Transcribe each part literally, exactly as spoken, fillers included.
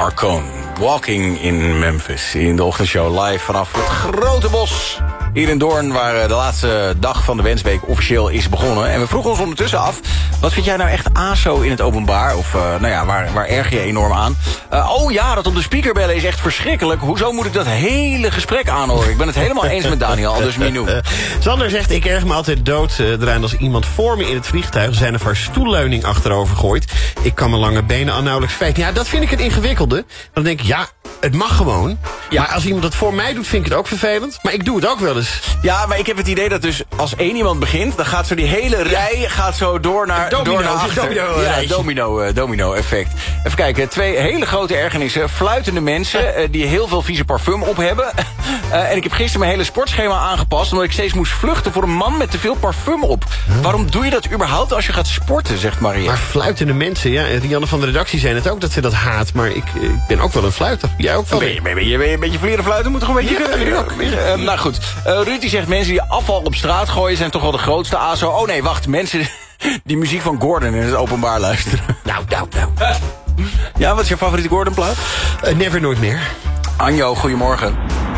Marcone. Walking in Memphis. In de ochtendshow live vanaf het Grote Bos. Hier in Doorn, waar de laatste dag van de Wensweek officieel is begonnen. En we vroegen ons ondertussen af, wat vind jij nou echt aso in het openbaar? Of uh, nou ja, waar, waar erger je enorm aan? Uh, oh ja, dat op de speaker bellen is echt verschrikkelijk. Hoezo moet ik dat hele gesprek aanhoren? Ik ben het helemaal eens met Daniel, dus Minou. Sander zegt, ik erg me altijd dood uh, eraan als iemand voor me in het vliegtuig zijn of haar stoelleuning achterover gooit. Ik kan mijn lange benen al nauwelijks feit. Ja, dat vind ik het ingewikkelde. Dan denk ik, ja, het mag gewoon. Ja. Maar als iemand dat voor mij doet, vind ik het ook vervelend. Maar ik doe het ook wel eens. Ja, maar ik heb het idee dat dus als één iemand begint, dan gaat zo die hele rij gaat zo door naar, domino, door naar achter. Domino, ja, domino, uh, domino effect. Even kijken, twee hele grote ergernissen. Fluitende mensen uh, die heel veel vieze parfum op hebben. Uh, en ik heb gisteren mijn hele sportschema aangepast, omdat ik steeds moest vluchten voor een man met te veel parfum op. Huh? Waarom doe je dat überhaupt als je gaat sporten, zegt Maria. Maar fluitende mensen, ja, Rianne van de redactie zei het ook dat ze dat haat. Maar ik, ik ben ook wel een fluiter. Jij ook wel? Ben je, ben je, ben je een beetje vlieren fluiten? Moet toch een beetje... Ja, ja, ook. Uh, nou goed, uh, Ruud die zegt mensen die afval op straat gooien zijn toch wel de grootste aso. Oh nee, wacht, mensen die muziek van Gordon in het openbaar luisteren. Nou, nou, nou. Ja, wat is je favoriete Gordon-plaat? Uh, never Nooit Meer. Anjo, goedemorgen.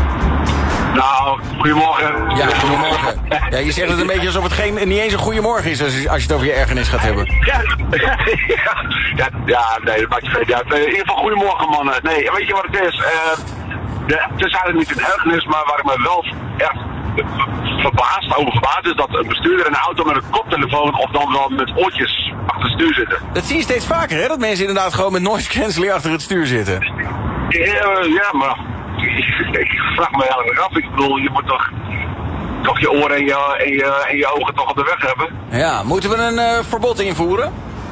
Nou, goedemorgen. Ja, goedemorgen. Ja, je zegt het een beetje alsof het geen, niet eens een goedemorgen is als je, als je het over je ergernis gaat hebben. Ja, ja, ja nee, dat maakt je veel uit. In ieder geval goedemorgen, mannen. Nee, weet je wat het is? Uh, de, het is eigenlijk niet een ergernis, maar waar ik me wel echt verbaasd over verbaasd is dat een bestuurder in een auto met een koptelefoon of dan wel met oortjes achter het stuur zitten. Dat zie je steeds vaker, hè? Dat mensen inderdaad gewoon met noise cancelling achter het stuur zitten. Ja, ja maar ik vraag me eigenlijk af. Ik bedoel, je moet toch, toch je oren en je, en, je, en je ogen toch op de weg hebben. Ja, moeten we een uh, verbod invoeren?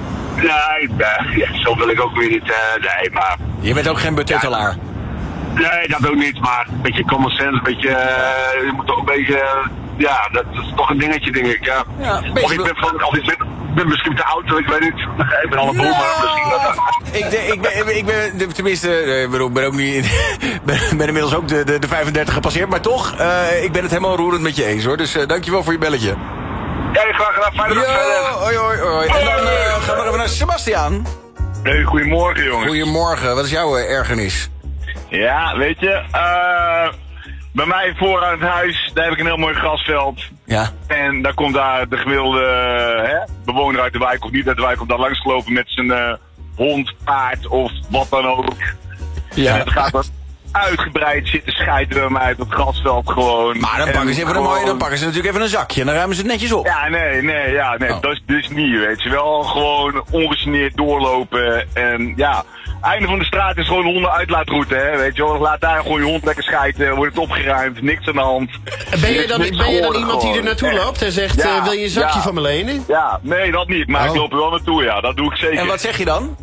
Nee, nee ja, zo wil ik ook weer niet. Uh, nee, maar... Je bent ook geen betuttelaar? Ja, nee, dat ook niet, maar een beetje common sense, een beetje... Uh, je moet toch een beetje... Uh, ja, dat is toch een dingetje, denk ik, ja. ja of ik ben van... Of ik ben, ben misschien te oud, ik weet niet. Ik ben al een boel, maar misschien dat... Ik, de, ik, ben, ik ben, tenminste, ik ben, ben ook niet... ben, ben inmiddels ook de, de, de vijfendertig gepasseerd, maar toch, uh, ik ben het helemaal roerend met je eens, hoor. Dus uh, dankjewel voor je belletje. Ja, graag gedaan. Fijne dag verder. Hoi, hoi, hoi. En dan uh, gaan we even naar Sebastiaan. Hey, goedemorgen, jongens. Goedemorgen, wat is jouw uh, ergernis? Ja, weet je, uh, bij mij voor aan het huis, daar heb ik een heel mooi grasveld. Ja. En daar komt daar de gemiddelde uh, hè, bewoner uit de wijk of niet uit de wijk, komt daar langsgelopen met zijn uh, hond, paard of wat dan ook. Ja. En het gaat dan uitgebreid zitten scheiden bij mij uit het grasveld gewoon. Maar dan pakken, ze even gewoon... een mooie, dan pakken ze natuurlijk even een zakje en dan ruimen ze het netjes op. Ja, nee, nee, ja, nee, oh. dat is dus niet, weet je wel. Gewoon ongegeneerd doorlopen en ja... Einde van de straat is gewoon een hondenuitlaatroute, hè, weet je wel. Laat daar gewoon je hond lekker schijten, wordt het opgeruimd, niks aan de hand. Ben je dan, ben je dan iemand die er naartoe loopt en zegt, ja, uh, wil je een zakje ja, van me lenen? Ja, nee, dat niet, maar oh. ik loop er wel naartoe, ja, dat doe ik zeker. En wat zeg je dan?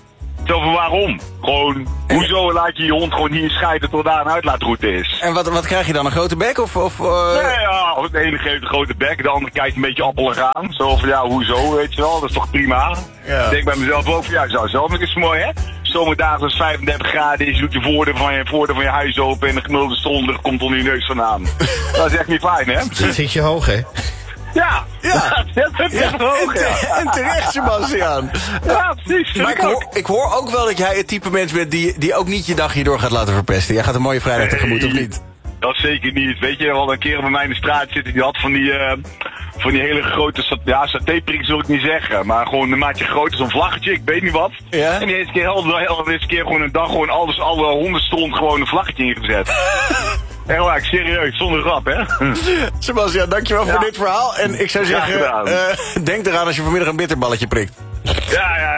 Zo van waarom? Gewoon, en... hoezo laat je je hond gewoon hier schijten tot daar een uitlaatroute is? En wat, wat krijg je dan, een grote bek of... of uh... Nee, ja, de ene geeft een grote bek, de andere kijkt een beetje appelig aan. Zo van, ja, hoezo, weet je wel, dat is toch prima? Ja. Ik denk bij mezelf ook van, ja, ik zou zelf nog eens mooi, hè? Zomerdagen als vijfendertig graden is, je doet je voordeur van je, voordeur van je huis open en de gemiddelde zonlucht komt onder je neus vandaan. Dat is echt niet fijn, hè? Dat zit je hoog, hè? Ja, ja. dat is echt ja. hoog, ja. En terecht, Sebastiaan. Ja, precies. Maar ik hoor, ik hoor ook wel dat jij het type mens bent die, die ook niet je dag hierdoor gaat laten verpesten. Jij gaat een mooie vrijdag tegemoet, nee, of niet? Dat zeker niet. Weet je, wel een keer bij mij in de straat zitten, die had van die... Uh, Van die hele grote, ja, satépriks wil ik niet zeggen. Maar gewoon een maatje groot, zo'n vlaggetje, ik weet niet wat. Ja? En die eerste keer, de eerste keer gewoon een dag gewoon alles, alle honderdstront gewoon een vlaggetje ingezet. En waar, serieus, zonder grap, hè? Sebastiaan, dankjewel ja. voor dit verhaal. En ik zou zeggen, uh, denk eraan als je vanmiddag een bitterballetje prikt.